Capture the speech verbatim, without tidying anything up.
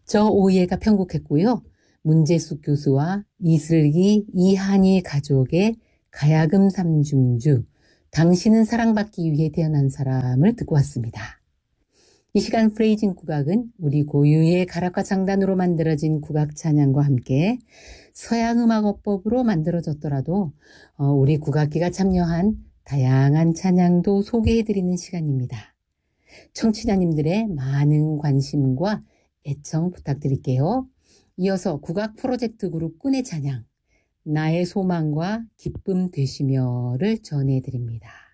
저 오이해가 편곡했고요. 문재숙 교수와 이슬기, 이한희 가족의 가야금 삼중주, 당신은 사랑받기 위해 태어난 사람을 듣고 왔습니다. 이 시간 프레이징 국악은 우리 고유의 가락과 장단으로 만들어진 국악 찬양과 함께 서양음악어법으로 만들어졌더라도 우리 국악기가 참여한 다양한 찬양도 소개해드리는 시간입니다. 청취자님들의 많은 관심과 애청 부탁드릴게요. 이어서 국악 프로젝트 그룹 꾼의 찬양, 나의 소망과 기쁨 되시며를 전해드립니다.